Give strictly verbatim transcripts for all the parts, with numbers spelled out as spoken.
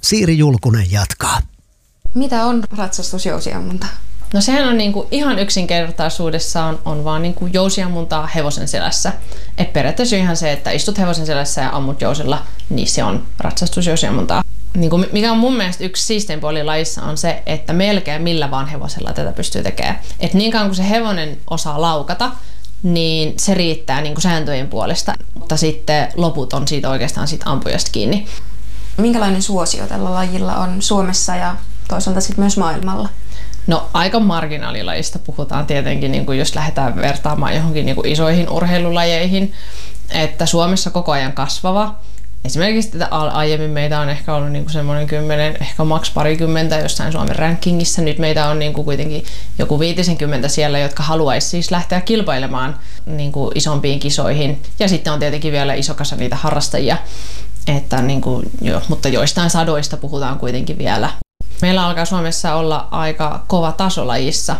Siiri Julkunen jatkaa. Mitä on ratsastusjousiammunta? No sehän on niinku ihan yksinkertaisuudessaan on vaan niinku jousiammuntaa hevosen selässä. Et periaatteessa ihan se, että istut hevosen selässä ja ammut jousilla, niin se on ratsastusjousiammuntaa. Niinku mikä on mun mielestä yksi siistein puoli lajissa on se, että melkein millä vaan hevosella tätä pystyy tekemään. Et niin kauan kun se hevonen osaa laukata, niin se riittää niinku sääntöjen puolesta, mutta sitten loput on siitä oikeastaan siitä ampujasta kiinni. Minkälainen suosio tällä lajilla on Suomessa ja toisaalta sitten myös maailmalla? No aika marginaalilajista puhutaan tietenkin, niin kuin jos lähdetään vertaamaan johonkin niin kuin isoihin urheilulajeihin, että Suomessa koko ajan kasvava. Esimerkiksi tätä aiemmin meitä on ehkä ollut niin semmoinen kymmenen, ehkä maks parikymmentä jossain Suomen rankingissa. Nyt meitä on niin kuin kuitenkin joku viitisenkymmentä siellä, jotka haluaisi siis lähteä kilpailemaan niin kuin isompiin kisoihin. Ja sitten on tietenkin vielä iso kasa niitä harrastajia, että niin kuin, jo, mutta joistain sadoista puhutaan kuitenkin vielä. Meillä alkaa Suomessa olla aika kova taso lajissa,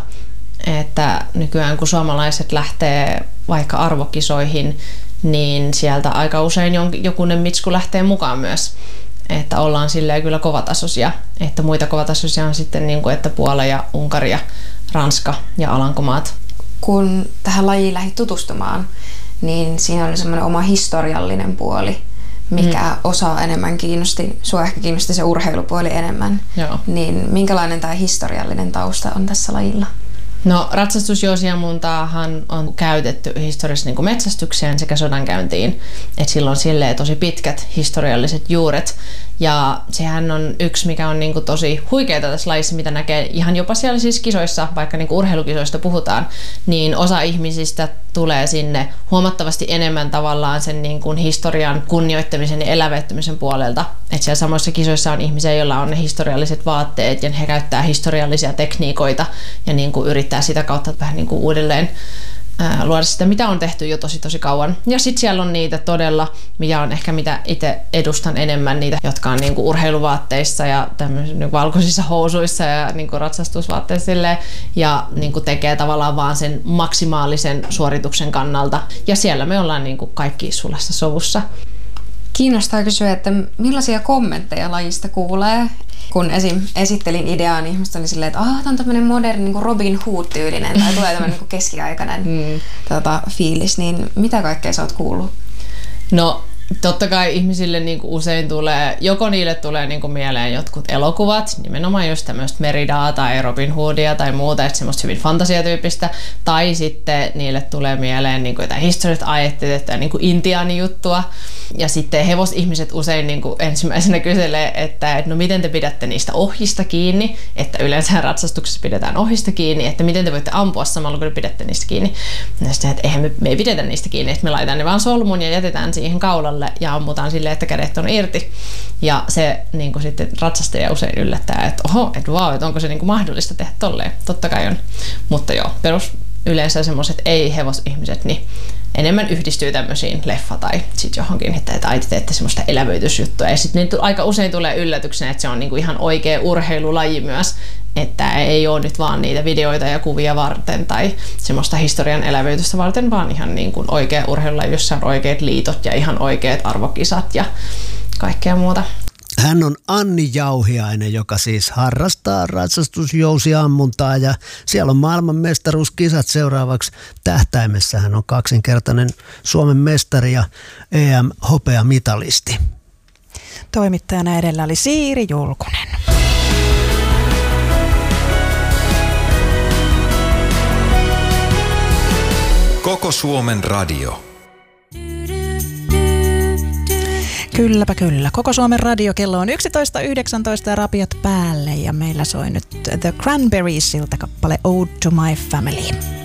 että nykyään kun suomalaiset lähtee vaikka arvokisoihin, niin sieltä aika usein jokunen mitsku lähtee mukaan myös. Että ollaan silleen kyllä kovatasoisia, että muita kovatasoisia on sitten niin kuin, että Puola ja Unkari ja Ranska ja Alankomaat. Kun tähän lajiin lähdit tutustumaan, niin siinä oli semmoinen oma historiallinen puoli, mikä mm. osaa enemmän kiinnosti, sua ehkä kiinnosti se urheilupuoli enemmän. Joo. Niin minkälainen tämä historiallinen tausta on tässä lajilla? No ratsastusjousiammuntaahan on käytetty historiassa niin kuin metsästykseen sekä sodankäyntiin. Et sillä on silleen tosi pitkät historialliset juuret. Ja sehän on yksi, mikä on niin kuin tosi huikeaa tässä lajissa, mitä näkee ihan jopa siellä siis kisoissa, vaikka niin kuin urheilukisoista puhutaan, niin osa ihmisistä tulee sinne huomattavasti enemmän tavallaan sen niin kuin historian kunnioittamisen ja elävöittämisen puolelta. Että siellä samoissa kisoissa on ihmisiä, joilla on ne historialliset vaatteet ja he käyttää historiallisia tekniikoita ja niin kuin yrittää sitä kautta vähän niin kuin uudelleen ää, luoda sitä, mitä on tehty jo tosi tosi kauan. Ja sitten siellä on niitä todella, mikä on ehkä mitä itse edustan enemmän, niitä, jotka on niin kuin urheiluvaatteissa ja tämmöisissä niin valkoisissa housuissa ja niin kuin ratsastusvaatteissa silleen, ja niin kuin tekee tavallaan vaan sen maksimaalisen suorituksen kannalta. Ja siellä me ollaan niin kuin kaikki sulassa sovussa. Kiinnostaa kysyä, että millaisia kommentteja lajista kuulee? Kun esim. Esittelin ideaa, niin ihmiset oli silleen, että aah, tämä on tämmöinen moderni niin kuin Robin Hood-tyylinen tai tulee tämmöinen niin keskiaikainen mm. tota, fiilis. Niin mitä kaikkea sä oot kuullut? No totta kai ihmisille niin kuin usein tulee, joko niille tulee niin kuin mieleen jotkut elokuvat, nimenomaan just tämmöistä Meridaa tai Robin Hoodia tai muuta, että semmoista hyvin fantasiatyyppistä, tai sitten niille tulee mieleen niin kuin jotain historiat ajetteet tai niin kuin intiaanijuttua, ja sitten hevosihmiset usein niin kuin ensimmäisenä kyselee, että, että no miten te pidätte niistä ohjista kiinni, että yleensä ratsastuksessa pidetään ohjista kiinni, että miten te voitte ampua samalla kun te pidätte niistä kiinni. Ja sitten, että eihän me, me ei pidetä niistä kiinni, että me laitetaan ne vaan solmuun ja jätetään siihen kaulalle ja ammutaan silleen, että kädet on irti. Ja se niin kuin sitten ratsastaja usein yllättää, että oho, että vau, että onko se niin kuin mahdollista tehdä tolleen. Totta kai on. Mutta joo, perus yleensä semmoiset ei-hevosihmiset, niin enemmän yhdistyy tämmöisiin leffa tai sit johonkin, että, että äiti teette semmoista elävöitysjuttua. Ja sitten niin aika usein tulee yllätyksenä, että se on niin kuin ihan oikea urheilulaji myös, että ei ole nyt vaan niitä videoita ja kuvia varten tai semmoista historian elävöitystä varten, vaan ihan niin kuin oikea urheilulaji, jossa on oikeat liitot ja ihan oikeat arvokisat ja kaikkea muuta. Hän on Anni Jauhiainen, joka siis harrastaa ratsastusjousiammuntaa ja siellä on maailmanmestaruuskisat seuraavaksi tähtäimessä. Hän on kaksinkertainen Suomen mestari ja E M-hopeamitalisti. Toimittajana edellä oli Siiri Julkunen. Koko Suomen radio. Kylläpä kyllä. Koko Suomen radio, kello on yksitoista yhdeksäntoista ja rapiat päälle ja meillä soi nyt The Cranberriesilta kappale Ode to My Family.